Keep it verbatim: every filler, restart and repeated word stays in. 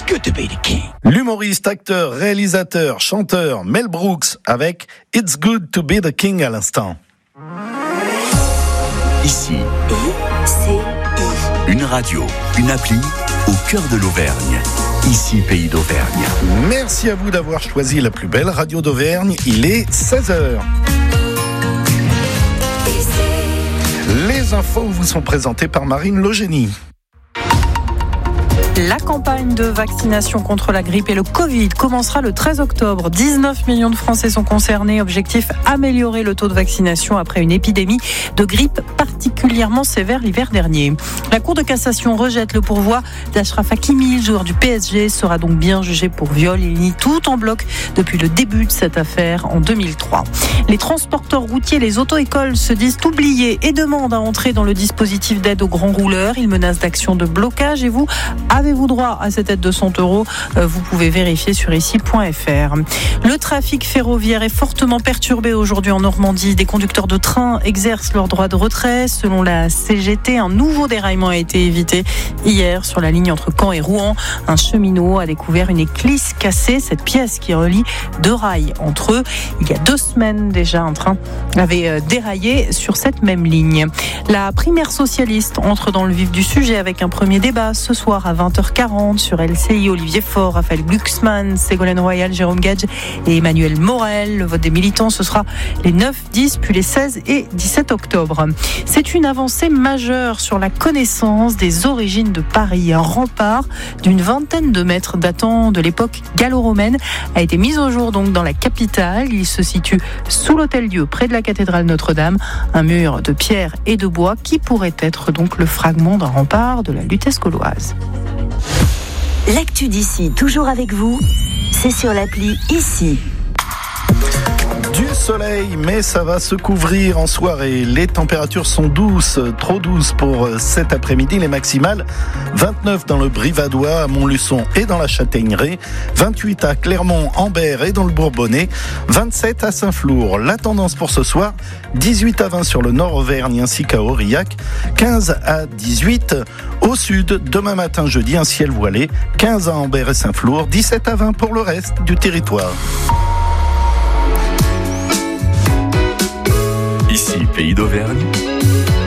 good to be the king. L'humoriste, acteur, réalisateur, chanteur Mel Brooks avec It's Good to Be the King à l'instant. Ici, I C I. une radio, une appli au cœur de l'Auvergne. Ici, Pays d'Auvergne. Merci à vous d'avoir choisi la plus belle radio d'Auvergne. Il est seize heures. Les infos vous sont présentées par Marine Logénie. La campagne de vaccination contre la grippe et le Covid commencera le treize octobre. dix-neuf millions de Français sont concernés. Objectif, améliorer le taux de vaccination après une épidémie de grippe particulièrement sévère l'hiver dernier. La Cour de cassation rejette le pourvoi d'Achraf Hakimi. Le joueur du P S G sera donc bien jugé pour viol. Il nie tout en bloc depuis le début de cette affaire en deux mille trois. Les transporteurs routiers, les auto-écoles se disent oubliés et demandent à entrer dans le dispositif d'aide aux grands rouleurs. Ils menacent d'actions de blocage. Et vous, avez-vous droit à cette aide de cent euros? Vous pouvez vérifier sur ici point f r. Le trafic ferroviaire est fortement perturbé aujourd'hui en Normandie. Des conducteurs de train exercent leur droit de retrait. Selon la C G T, un nouveau déraillement a été évité hier sur la ligne entre Caen et Rouen. Un cheminot a découvert une éclisse cassée, cette pièce qui relie deux rails entre eux. Il y a deux semaines déjà, un train avait déraillé sur cette même ligne. La primaire socialiste entre dans le vif du sujet avec un premier débat ce soir à vingt heures quarante sur L C I. Olivier Faure, Raphaël Glucksmann, Ségolène Royal, Jérôme Gage et Emmanuel Morel. Le vote des militants, ce sera les neuf, dix, puis les seize et dix-sept octobre. C'est une avancée majeure sur la connaissance des origines de Paris. Un rempart d'une vingtaine de mètres datant de l'époque gallo-romaine a été mis au jour donc dans la capitale. Il se situe sous l'Hôtel-Dieu, près de la cathédrale Notre-Dame. Un mur de pierre et de bois qui pourrait être donc le fragment d'un rempart de la Lutèce gauloise. L'actu d'ici, toujours avec vous, c'est sur l'appli Ici. Du soleil, mais ça va se couvrir en soirée. Les températures sont douces, trop douces pour cet après-midi. Les maximales, vingt-neuf dans le Brivadois, à Montluçon et dans la Châtaigneraie, vingt-huit à Clermont, Ambert et dans le Bourbonnais, vingt-sept à Saint-Flour. La tendance pour ce soir, dix-huit à vingt sur le Nord-Auvergne ainsi qu'à Aurillac, quinze à dix-huit au sud. Demain matin, jeudi, un ciel voilé, quinze à Ambert et Saint-Flour, dix-sept à vingt pour le reste du territoire. Ici, Pays d'Auvergne,